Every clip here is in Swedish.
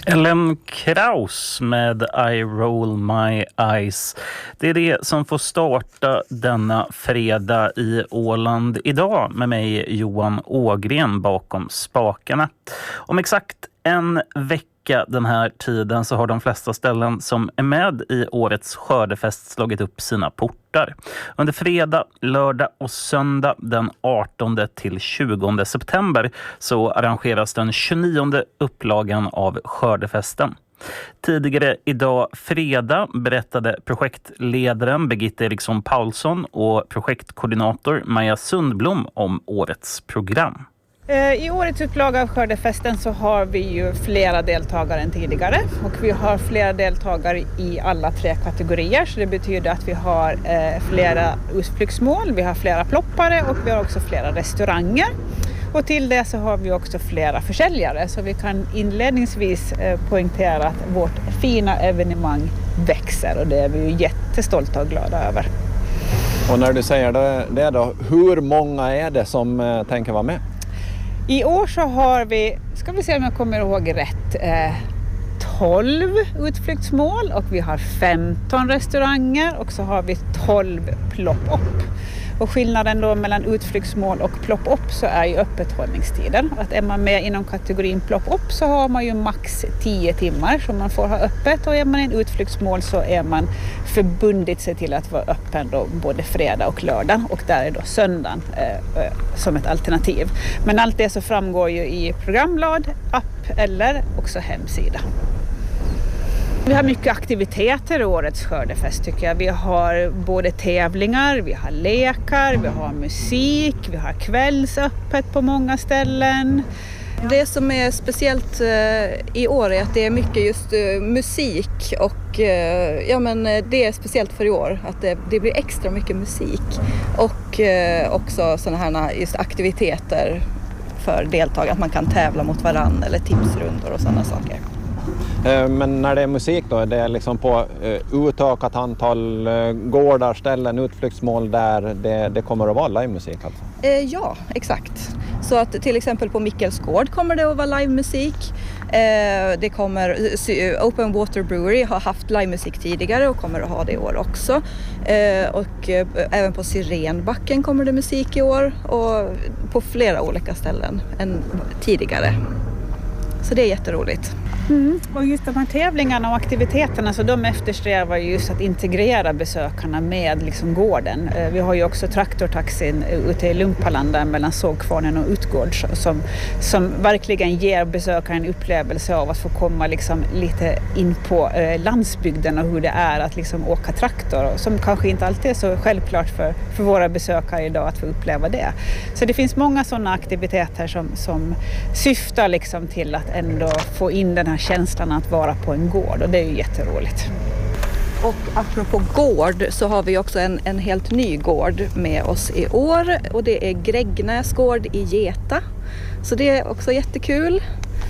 Ellen Kraus med I Roll My Eyes. Det är det som får starta denna fredag i Åland idag med mig Johan Ågren bakom spakarna. Om exakt en vecka den här tiden så har de flesta ställen som är med i årets skördefest slagit upp sina portar. Under fredag, lördag och söndag den 18 till 20 september så arrangeras den 29:e upplagan av skördefesten. Tidigare idag fredag berättade projektledaren Birgitta Eriksson Paulsson och projektkoordinator Maja Sundblom om årets program. I årets upplaga av skördefesten så har vi ju flera deltagare än tidigare och vi har flera deltagare i alla 3 kategorier, så det betyder att vi har flera utflyktsmål, vi har flera ploppare och vi har också flera restauranger. Och till det så har vi också flera försäljare, så vi kan inledningsvis poängtera att vårt fina evenemang växer och det är vi ju jättestolta och glada över. Och när du säger det då, hur många är det som tänker vara med? I år så har vi, ska vi se om jag kommer ihåg rätt, 12 utflyktsmål och vi har 15 restauranger och så har vi 12 plopp-upp. Och skillnaden då mellan utflyktsmål och plopp-upp så är ju öppethållningstiden. Att är man med inom kategorin plopp-upp så har man ju max 10 timmar som man får ha öppet, och är man i en utflyktsmål så är man förbundit sig till att vara öppen då både fredag och lördag, och där är då söndagen som ett alternativ. Men allt det så framgår ju i programblad, app eller också hemsida. Vi har mycket aktiviteter i årets skördefest tycker jag. Vi har både tävlingar, vi har lekar, vi har musik, vi har kvällsöppet på många ställen. Det som är speciellt i år är att det är mycket just musik, och ja, men det är speciellt för i år att det blir extra mycket musik och också sådana här just aktiviteter för deltagare, att man kan tävla mot varann eller tipsrundor och sådana saker. Men när det är musik då, är det liksom på utökat antal gårdar, ställen, utflyktsmål där det kommer att vara livemusik alltså? Ja, exakt. Så att till exempel på Mikkels gård kommer det att vara livemusik. Det kommer, Open Water Brewery har haft livemusik tidigare och kommer att ha det i år också. Och även på Sirenbacken kommer det musik i år och på flera olika ställen än tidigare. Så det är jätteroligt. Och just de här tävlingarna och aktiviteterna, så de eftersträvar just att integrera besökarna med liksom gården. Vi har ju också traktortaxin ute i Lumpaland där mellan Sågkvarnen och Utgårds som verkligen ger besökaren en upplevelse av att få komma liksom lite in på landsbygden och hur det är att liksom åka traktor, som kanske inte alltid är så självklart för våra besökare idag att få uppleva det. Så det finns många sådana aktiviteter som syftar liksom till att ändå få in den här känslan att vara på en gård, och det är ju jätteroligt. Och apropå gård så har vi också en helt ny gård med oss i år, och det är Grägnäs gård i Geta. Så det är också jättekul.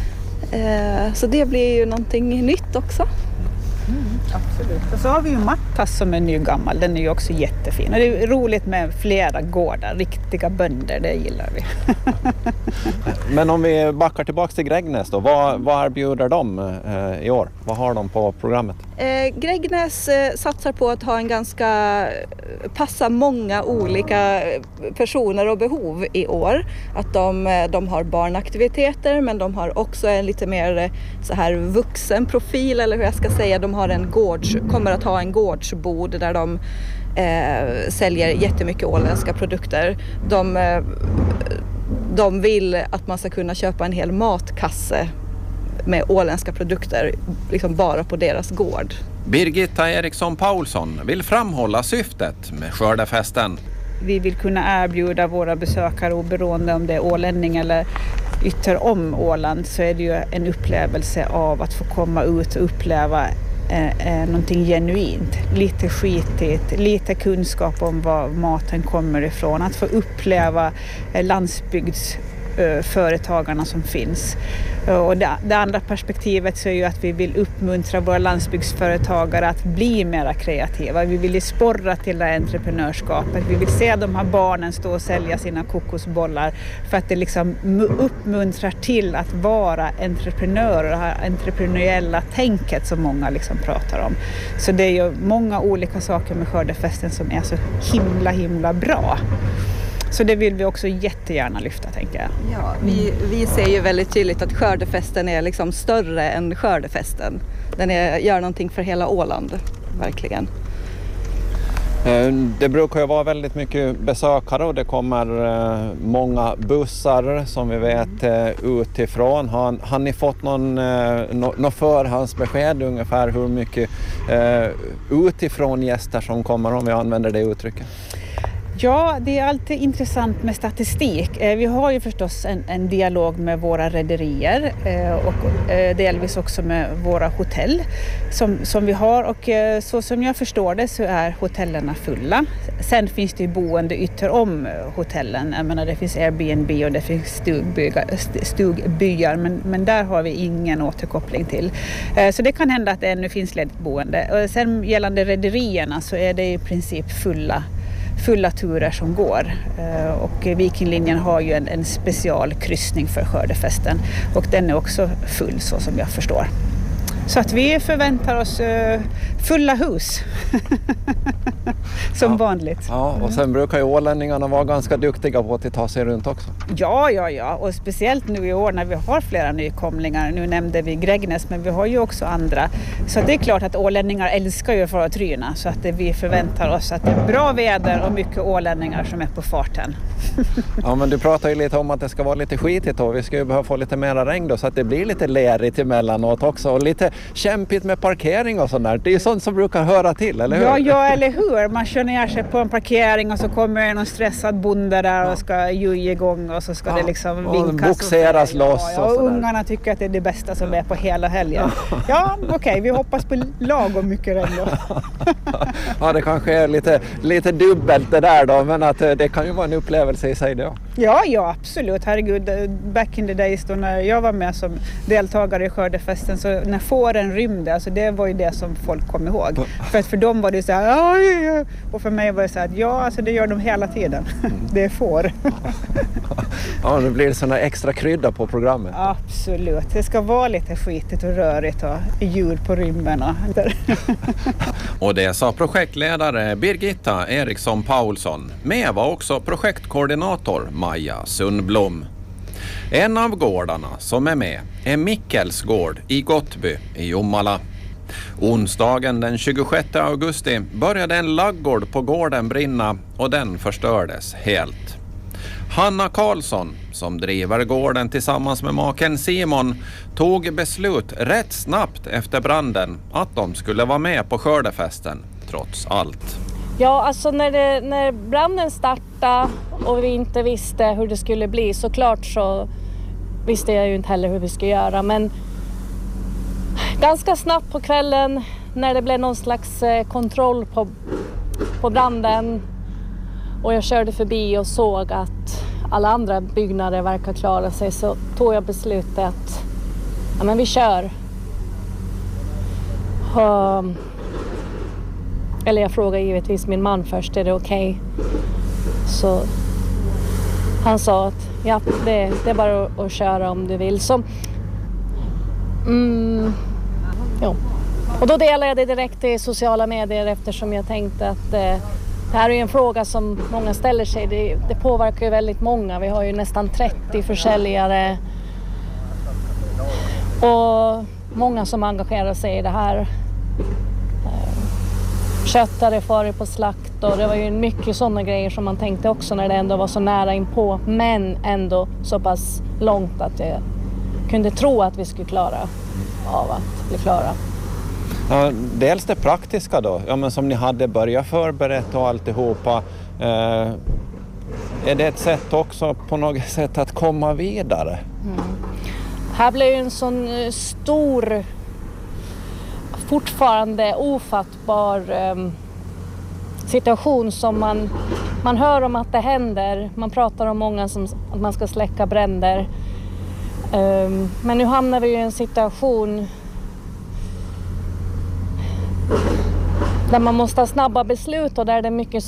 Så det blir ju någonting nytt också. Absolut. Och så har vi ju Mattas som är nygammal, den är ju också jättefin. Och det är roligt med flera gårdar, riktiga bönder, det gillar vi. Men om vi backar tillbaka till Grägnäs då, vad erbjuder de i år? Vad har de på programmet? Grägnäs satsar på att ha en ganska passa många olika personer och behov i år. Att de har barnaktiviteter, men de har också en lite mer så här vuxen profil, eller hur jag ska säga. De har kommer att ha en gårdsbod där de säljer jättemycket åländska produkter. De vill att man ska kunna köpa en hel matkasse med åländska produkter liksom bara på deras gård. Birgitta Eriksson Paulsson vill framhålla syftet med skördefesten. Vi vill kunna erbjuda våra besökare, oberoende om det är ålänning eller ytter om Åland, så är det ju en upplevelse av att få komma ut och uppleva någonting genuint, lite skitigt, lite kunskap om var maten kommer ifrån, att få uppleva företagarna som finns. Och det andra perspektivet så är ju att vi vill uppmuntra våra landsbygdsföretagare att bli mer kreativa. Vi vill sporra till det entreprenörskapet. Vi vill se de här barnen stå och sälja sina kokosbollar för att det liksom uppmuntrar till att vara entreprenörer och det här entreprenöriella tänket som många liksom pratar om. Så det är ju många olika saker med skördefesten som är så himla bra. Så det vill vi också jättegärna lyfta, tänker jag. Ja, vi ser ju väldigt tydligt att skördefesten är liksom större än skördefesten. Den gör någonting för hela Åland, verkligen. Det brukar ju vara väldigt mycket besökare och det kommer många bussar som vi vet utifrån. Har ni fått någon förhandsbesked ungefär hur mycket utifrån gäster som kommer, om vi använder det uttrycket? Ja, det är alltid intressant med statistik. Vi har ju förstås en dialog med våra rederier och delvis också med våra hotell som vi har. Och så som jag förstår det så är hotellerna fulla. Sen finns det ju boende ytter om hotellen. Jag menar, det finns Airbnb och det finns stugbyar, men där har vi ingen återkoppling till. Så det kan hända att det ännu finns ledigt boende. Och sen gällande rederierna så är det i princip fulla turer som går. Och Vikinglinjen har ju en specialkryssning för skördefesten och den är också full så som jag förstår. Så att vi förväntar oss fulla hus som vanligt. Ja, och sen brukar ju ålänningarna vara ganska duktiga på att ta sig runt också. Ja, och speciellt nu i år när vi har flera nykomlingar. Nu nämnde vi Grägnäs, men vi har ju också andra. Så det är klart att ålänningar älskar ju för att tryna, så att vi förväntar oss att det är bra väder och mycket ålänningar som är på farten. Ja, men du pratar ju lite om att det ska vara lite skitigt och vi ska ju behöva få lite mera regn då, så att det blir lite lerigt emellanåt också och lite kämpigt med parkering och sånt där. Det är ju sånt som brukar höra till, eller hur? Ja, eller hur? Man kör ner sig på en parkering och så kommer någon stressad bonde där och ska juja igång och så ska det liksom vinkas. Och boxeras loss. Och ungarna tycker att det är det bästa som är på hela helgen. Ja, okej, vi hoppas på lagom mycket regn då. Ja, det kanske är lite dubbelt det där då, men att det kan ju vara en upplevelse i sig då. Ja, absolut. Herregud, back in the days då när jag var med som deltagare i skördefesten, så när fåren rymde, alltså det var ju det som folk kom ihåg. För dem var det så här, oj. Och för mig var det så här, ja, alltså det gör de hela tiden. Det är får. Ja, nu blir det såna extra krydda på programmet. Absolut. Det ska vara lite skitigt och rörigt och djur på rymmen. Och det sa projektledare Birgitta Eriksson Paulsson. Med var också projektkoordinator Maja Sundblom. En av gårdarna som är med är Mikkels gård i Gottby i Jomala. Onsdagen den 26 augusti började en laggård på gården brinna och den förstördes helt. Hanna Karlsson, som driver gården tillsammans med maken Simon, tog beslut rätt snabbt efter branden att de skulle vara med på skördefesten, trots allt. Ja, alltså när branden startade och vi inte visste hur det skulle bli, såklart så visste jag ju inte heller hur vi skulle göra. Men ganska snabbt på kvällen när det blev någon slags kontroll på branden och jag körde förbi och såg att alla andra byggnader verkar klara sig, så tog jag beslutet att men vi kör. Eller jag frågade givetvis min man först, är det okej? Så han sa att ja, det är bara att köra om du vill. Så, ja. Och då delade jag det direkt i sociala medier eftersom jag tänkte att det här är en fråga som många ställer sig. Det påverkar ju väldigt många. Vi har ju nästan 30 försäljare och många som engagerar sig i det här. Köttare far på slakt och det var ju mycket sådana grejer som man tänkte också när det ändå var så nära inpå, men ändå så pass långt att jag kunde tro att vi skulle klara av att bli klara. Ja, dels det praktiska då, men som ni hade börjat förberett och alltihopa. Är det ett sätt också på något sätt att komma vidare? Här blev ju en sån stor, fortfarande ofattbar situation som man hör om att det händer. Man pratar om många som att man ska släcka bränder. Men nu hamnar vi i en situation där man måste ha snabba beslut och där det är mycket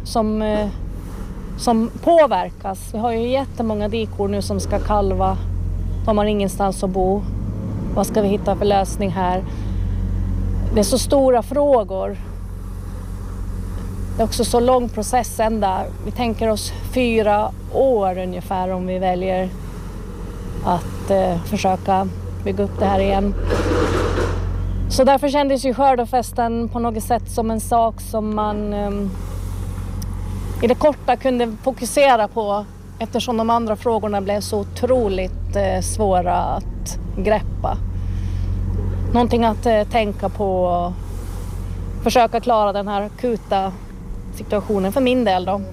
som påverkas. Vi har ju jättemånga dikor nu som ska kalva. De har ingenstans att bo. Vad ska vi hitta för lösning här? Det är så stora frågor. Det är också så lång process ända. Vi tänker oss 4 år ungefär om vi väljer att försöka bygga upp det här igen. Så därför kändes ju skördefesten på något sätt som en sak som man i det korta kunde fokusera på, eftersom de andra frågorna blev så otroligt svåra att greppa. Någonting att tänka på och försöka klara den här akuta situationen för min del då.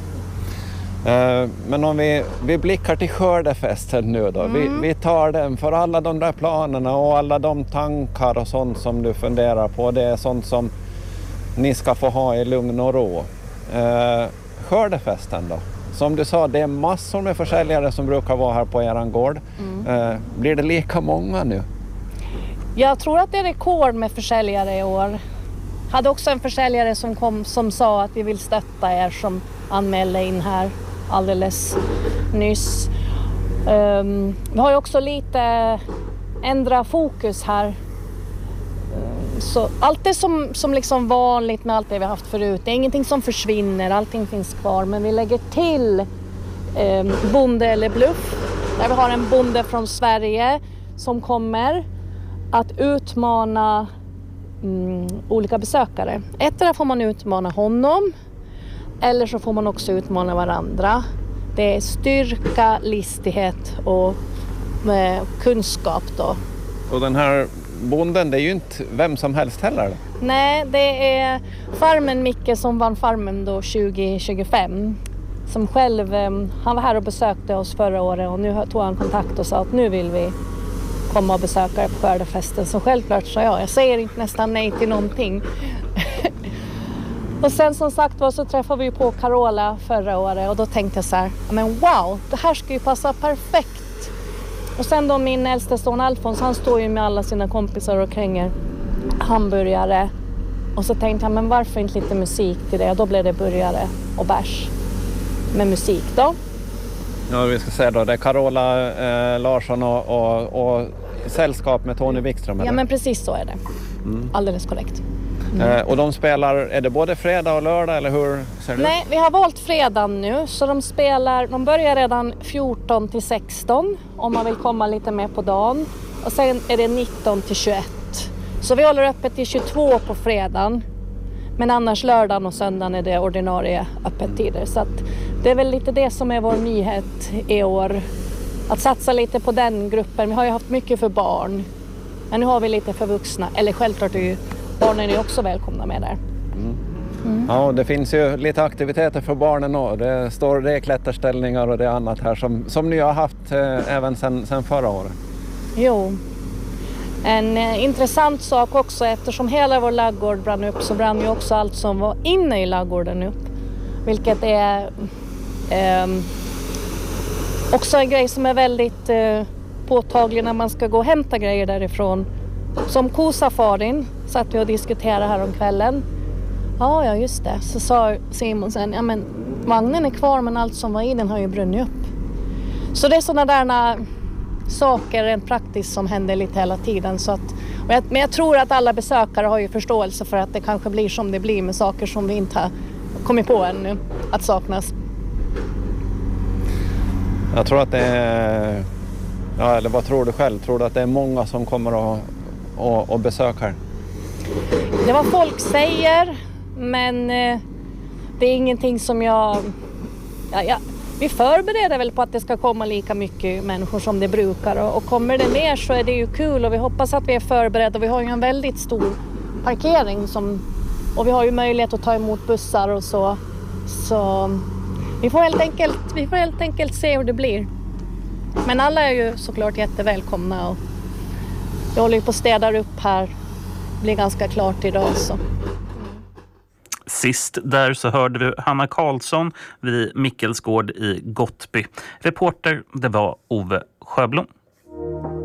Men om vi blickar till skördefesten nu då. Vi tar den för alla de där planerna och alla de tankar och sånt som du funderar på. Det är sånt som ni ska få ha i lugn och ro. Skördefesten då? Som du sa, det är massor med försäljare som brukar vara här på eran gård. Blir det lika många nu? Jag tror att det är rekord med försäljare i år. Hade också en försäljare som sa att vi vill stötta er som anmälde in här alldeles nyss. Vi har ju också lite ändra fokus här. Så allt är som liksom vanligt med allt det vi har haft förut. Det är ingenting som försvinner, allting finns kvar. Men vi lägger till bonde eller bluff. Där vi har en bonde från Sverige som kommer att utmana olika besökare. Där får man utmana honom. Eller så får man också utmana varandra. Det är styrka, listighet och kunskap då. Och den här bonden, det är ju inte vem som helst heller. Nej, det är farmen Micke som vann farmen då 2025. Som själv, han var här och besökte oss förra året och nu tog han kontakt och sa att nu vill vi komma och besöka er på skördefesten. Så självklart sa jag säger inte nästan nej till någonting. Och sen som sagt var så träffade vi på Carola förra året och då tänkte jag så här, men wow, det här ska ju passa perfekt. Och sen då min äldste son Alfons, han står ju med alla sina kompisar och kränger hamburgare. Och så tänkte jag, men varför inte lite musik till det? Och då blev det burgare och bärs med musik då. Ja, vi ska säga då, det är Carola Larsson och sällskap med Tony Wikström. Ja, men precis så är det. Alldeles korrekt. Och de spelar, är det både fredag och lördag eller hur ser det ut? Nej, vi har valt fredag nu så de börjar redan 14 till 16 om man vill komma lite mer på dagen. Och sen är det 19 till 21. Så vi håller öppet till 22 på fredagen. Men annars lördagen och söndagen är det ordinarie öppettider. Så att det är väl lite det som är vår nyhet i år. Att satsa lite på den gruppen. Vi har ju haft mycket för barn. Men nu har vi lite för vuxna. Eller självklart är ju barnen är också välkomna med där. Ja, det finns ju lite aktiviteter för barnen och det är klätterställningar och det är annat här som ni har haft även sen förra året. Jo. En intressant sak också, eftersom hela vår laggård brann upp så brann ju också allt som var inne i laggården upp. Vilket är också en grej som är väldigt påtaglig när man ska gå och hämta grejer därifrån. Som kosafarin satt vi och diskuterade här om kvällen. Ja, just det. Så sa Simon sen, ja men vagnen är kvar men allt som var i den har ju brunnit upp. Så det är sådana där saker rent praktiskt som händer lite hela tiden. Så att, men jag tror att alla besökare har ju förståelse för att det kanske blir som det blir med saker som vi inte har kommit på ännu att saknas. Jag tror att det är, ja, eller vad tror du själv? Tror du att det är många som kommer och besöker? Det var folk säger, men det är ingenting som vi förbereder väl på att det ska komma lika mycket människor som det brukar. Och kommer det mer så är det ju kul och vi hoppas att vi är förberedda. Vi har ju en väldigt stor parkering och vi har ju möjlighet att ta emot bussar och så. Så vi får helt enkelt se hur det blir. Men alla är ju såklart jättevälkomna och jag håller ju på att städa upp här. Det blir ganska klart idag så. Sist där så hörde du Hanna Karlsson vid Mickelsgård i Gottby. Reporter, det var Ove Sjöblom.